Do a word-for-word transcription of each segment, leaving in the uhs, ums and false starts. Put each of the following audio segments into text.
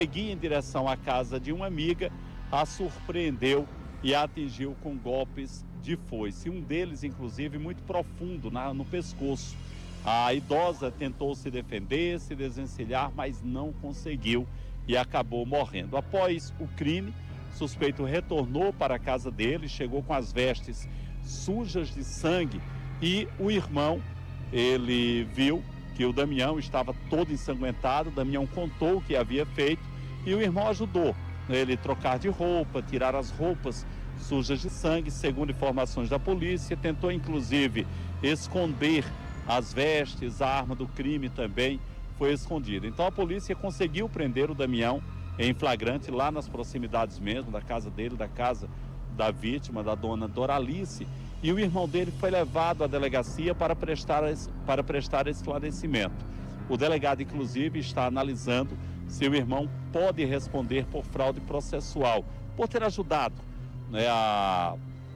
seguia em direção à casa de uma amiga, a surpreendeu e a atingiu com golpes de foice. Um deles, inclusive, muito profundo na, no pescoço. A idosa tentou se defender, se desvencilhar, mas não conseguiu e acabou morrendo. Após o crime, o suspeito retornou para a casa dele, chegou com as vestes sujas de sangue e o irmão, ele viu que o Damião estava todo ensanguentado. O Damião contou o que havia feito e o irmão ajudou ele trocar de roupa, tirar as roupas sujas de sangue. Segundo informações da polícia, tentou inclusive esconder as vestes, a arma do crime também foi escondida. Então a polícia conseguiu prender o Damião em flagrante lá nas proximidades mesmo da casa dele, da casa da vítima, da dona Doralice, e o irmão dele foi levado à delegacia para prestar, para prestar esclarecimento. O delegado, inclusive, está analisando se o irmão pode responder por fraude processual, por ter ajudado, né, a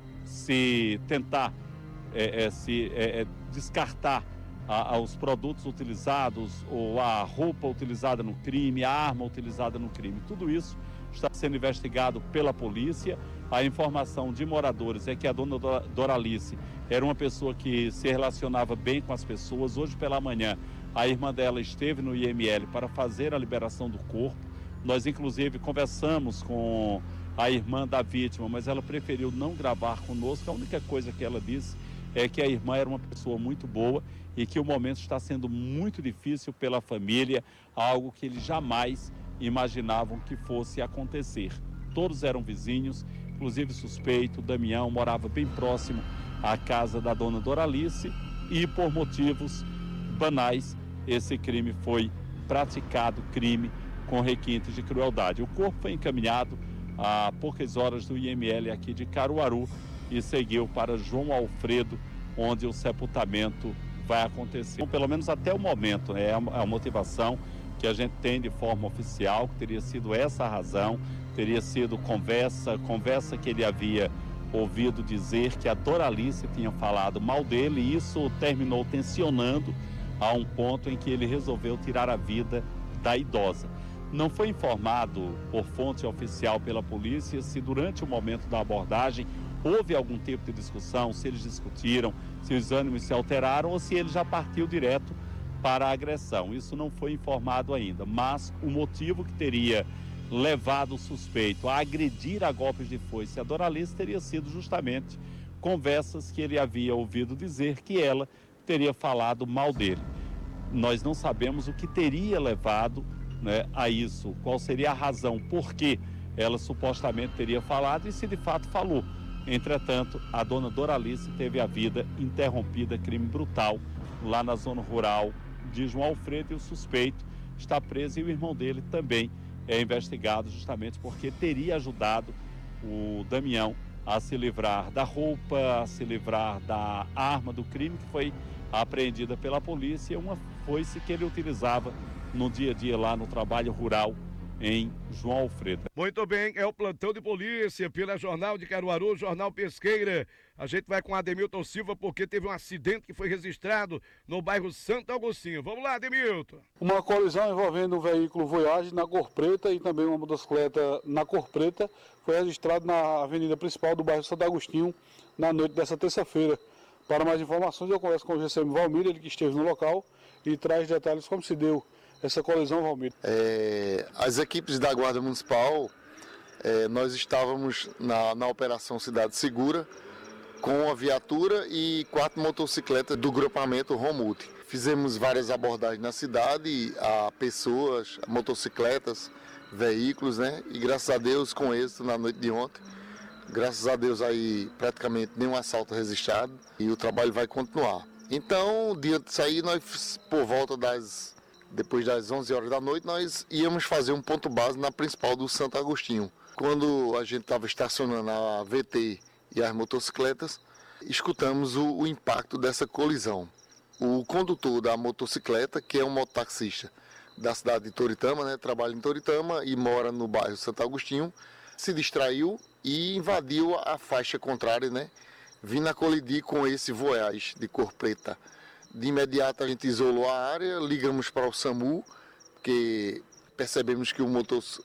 se tentar é, é, se é, é, descartar a, a, os produtos utilizados ou a roupa utilizada no crime, a arma utilizada no crime. Tudo isso está sendo investigado pela polícia. A informação de moradores é que a dona Doralice era uma pessoa que se relacionava bem com as pessoas. Hoje pela manhã, a irmã dela esteve no I M L para fazer a liberação do corpo. Nós, inclusive, conversamos com a irmã da vítima, mas ela preferiu não gravar conosco. A única coisa que ela disse é que a irmã era uma pessoa muito boa e que o momento está sendo muito difícil pela família, algo que eles jamais imaginavam que fosse acontecer. Todos eram vizinhos, inclusive suspeito, o Damião morava bem próximo à casa da dona Doralice e por motivos banais esse crime foi praticado, crime com requintes de crueldade. O corpo foi encaminhado há poucas horas do I M L aqui de Caruaru e seguiu para João Alfredo, onde o sepultamento vai acontecer. Então, pelo menos até o momento, né, é a motivação que a gente tem de forma oficial, que teria sido essa a razão, teria sido conversa, conversa que ele havia ouvido dizer que a Doralice tinha falado mal dele, e isso terminou tensionando a um ponto em que ele resolveu tirar a vida da idosa. Não foi informado por fonte oficial pela polícia se durante o momento da abordagem houve algum tipo de discussão, se eles discutiram, se os ânimos se alteraram ou se ele já partiu direto para a agressão. Isso não foi informado ainda, mas o motivo que teria levado o suspeito a agredir a golpes de foice a Doralice teria sido justamente conversas que ele havia ouvido dizer que ela teria falado mal dele. Nós não sabemos o que teria levado, né, a isso, qual seria a razão por que ela supostamente teria falado e se de fato falou. Entretanto, a dona Doralice teve a vida interrompida, crime brutal, lá na zona rural de João Alfredo, e o suspeito está preso e o irmão dele também é investigado justamente porque teria ajudado o Damião a se livrar da roupa, a se livrar da arma do crime que foi apreendida pela polícia, uma foice que ele utilizava no dia a dia lá no trabalho rural em João Alfredo. Muito bem, é o plantão de polícia pela Jornal de Caruaru, Jornal Pesqueira. A gente vai com Ademilton Silva porque teve um acidente que foi registrado no bairro Santo Agostinho. Vamos lá, Ademilton. Uma colisão envolvendo um veículo Voyage na cor preta e também uma motocicleta na cor preta foi registrado na avenida principal do bairro Santo Agostinho na noite dessa terça-feira. Para mais informações eu converso com o G C M Valmir, ele que esteve no local e traz detalhes como se deu essa colisão, Valmir. É, as equipes da Guarda Municipal, é, nós estávamos na, na Operação Cidade Segura com a viatura e quatro motocicletas do grupamento Romute. Fizemos várias abordagens na cidade a pessoas, motocicletas, veículos, né? E graças a Deus com êxito na noite de ontem. Graças a Deus aí praticamente nenhum assalto registrado e o trabalho vai continuar. Então, diante disso aí, nós por volta das Depois das onze horas da noite, nós íamos fazer um ponto base na principal do Santo Agostinho. Quando a gente estava estacionando a V T e as motocicletas, escutamos o, o impacto dessa colisão. O condutor da motocicleta, que é um mototaxista da cidade de Toritama, né, trabalha em Toritama e mora no bairro Santo Agostinho, se distraiu e invadiu a faixa contrária, né, vindo a colidir com esse Voyage de cor preta. De imediato a gente isolou a área, ligamos para o SAMU, que percebemos que o, motor,